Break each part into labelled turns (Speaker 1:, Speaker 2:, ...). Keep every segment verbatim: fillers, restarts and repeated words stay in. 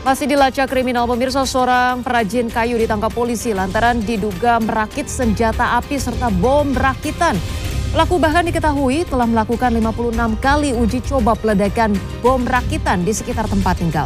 Speaker 1: Masih dilacak kriminal, pemirsa, seorang perajin kayu ditangkap polisi lantaran diduga merakit senjata api serta bom rakitan. Pelaku bahkan diketahui telah melakukan lima puluh enam kali uji coba peledakan bom rakitan di sekitar tempat tinggal.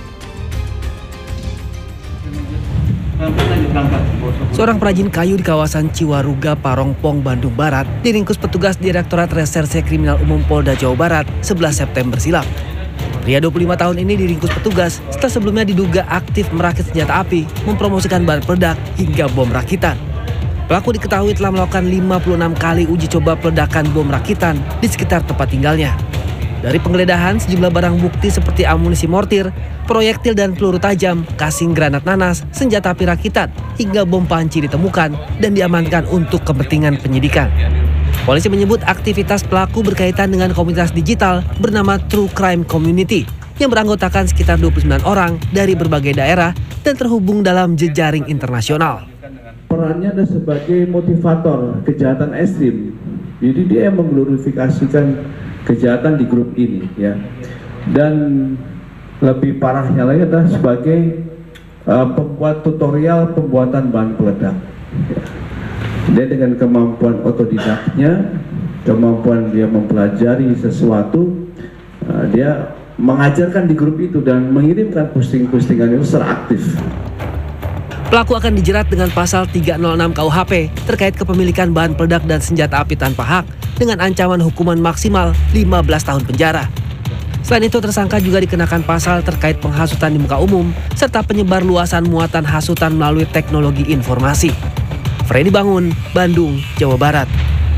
Speaker 2: Seorang perajin kayu di kawasan Ciwaruga, Parongpong, Bandung Barat diringkus petugas Direktorat Reserse Kriminal Umum Polda Jawa Barat sebelas September silam. Pria dua puluh lima tahun ini diringkus petugas setelah sebelumnya diduga aktif merakit senjata api, mempromosikan bahan peledak hingga bom rakitan. Pelaku diketahui telah melakukan lima puluh enam kali uji coba peledakan bom rakitan di sekitar tempat tinggalnya. Dari penggeledahan, sejumlah barang bukti seperti amunisi mortir, proyektil dan peluru tajam, kasing granat nanas, senjata api rakitan, hingga bom panci ditemukan dan diamankan untuk kepentingan penyidikan. Polisi menyebut aktivitas pelaku berkaitan dengan komunitas digital bernama True Crime Community yang beranggotakan sekitar dua puluh sembilan orang dari berbagai daerah dan terhubung dalam jejaring internasional.
Speaker 3: Perannya ada sebagai motivator kejahatan ekstrim. Jadi dia yang mengglorifikasikan kejahatan di grup ini, ya. Dan lebih parahnya lagi adalah sebagai uh, pembuat tutorial pembuatan bahan peledak. Ya. Dia dengan kemampuan otodidaknya, kemampuan dia mempelajari sesuatu, uh, dia mengajarkan di grup itu dan mengirimkan posting-postingan itu secara aktif.
Speaker 2: Pelaku akan dijerat dengan pasal tiga nol enam K U H P terkait kepemilikan bahan peledak dan senjata api tanpa hak dengan ancaman hukuman maksimal lima belas tahun penjara. Selain itu, tersangka juga dikenakan pasal terkait penghasutan di muka umum serta penyebar luasan muatan hasutan melalui teknologi informasi. Freddy Bangun, Bandung, Jawa Barat.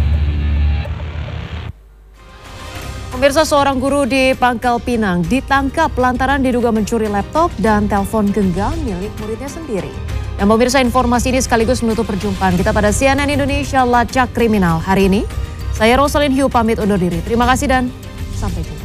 Speaker 1: Pemirsa, seorang guru di Pangkal Pinang ditangkap lantaran diduga mencuri laptop dan telepon genggam milik muridnya sendiri. Dan pemirsa, informasi ini sekaligus menutup perjumpaan kita pada C N N Indonesia Lacak Kriminal hari ini. Saya Rosalyn Hiu pamit undur diri. Terima kasih dan sampai jumpa.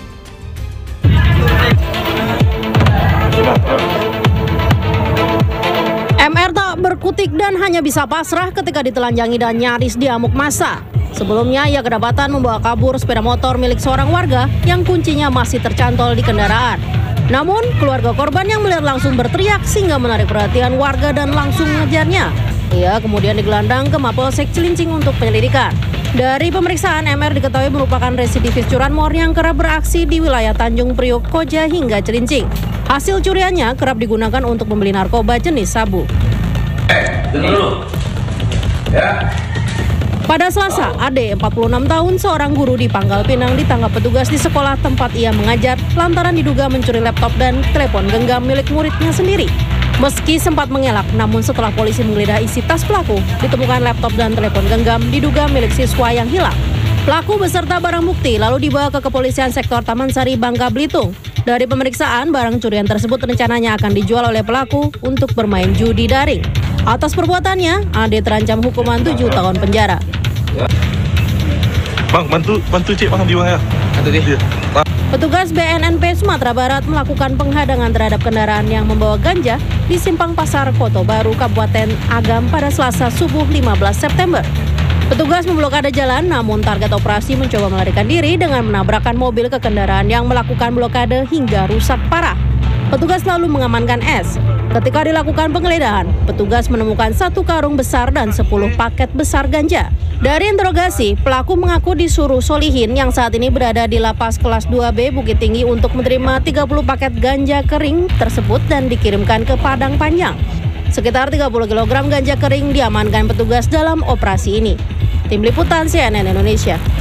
Speaker 4: M R tak berkutik dan hanya bisa pasrah ketika ditelanjangi dan nyaris diamuk massa. Sebelumnya ia kedapatan membawa kabur sepeda motor milik seorang warga yang kuncinya masih tercantol di kendaraan. Namun keluarga korban yang melihat langsung berteriak sehingga menarik perhatian warga dan langsung mengejarnya. Ia kemudian digelandang ke Mapolsek Cilincing untuk penyelidikan. Dari pemeriksaan, M R diketahui merupakan residivis curanmor yang kerap beraksi di wilayah Tanjung Priok, Koja hingga Cilincing. Hasil curiannya kerap digunakan untuk membeli narkoba jenis sabu.
Speaker 5: Eh, dulu. Ya.
Speaker 4: Pada Selasa, Ade, empat puluh enam tahun, seorang guru di Pangkal Pinang ditangkap petugas di sekolah tempat ia mengajar lantaran diduga mencuri laptop dan telepon genggam milik muridnya sendiri. Meski sempat mengelak, namun setelah polisi menggeledah isi tas pelaku, ditemukan laptop dan telepon genggam diduga milik siswa yang hilang. Pelaku beserta barang bukti lalu dibawa ke Kepolisian Sektor Taman Sari, Bangka Belitung. Dari pemeriksaan, barang curian tersebut rencananya akan dijual oleh pelaku untuk bermain judi daring. Atas perbuatannya, Ade terancam hukuman tujuh tahun penjara.
Speaker 5: Bang, bantu bantu cik bang di bang ya. Bantu dia.
Speaker 4: Petugas B N N P Sumatera Barat melakukan penghadangan terhadap kendaraan yang membawa ganja di Simpang Pasar Kota Baru, Kabupaten Agam pada Selasa subuh lima belas September. Petugas memblokade jalan, namun target operasi mencoba melarikan diri dengan menabrakkan mobil ke kendaraan yang melakukan blokade hingga rusak parah. Petugas lalu mengamankan S. Ketika dilakukan penggeledahan, petugas menemukan satu karung besar dan sepuluh paket besar ganja. Dari interogasi, pelaku mengaku disuruh Solihin yang saat ini berada di lapas kelas dua B Bukit Tinggi untuk menerima tiga puluh paket ganja kering tersebut dan dikirimkan ke Padang Panjang. Sekitar tiga puluh kilogram ganja kering diamankan petugas dalam operasi ini. Tim Liputan C N N Indonesia.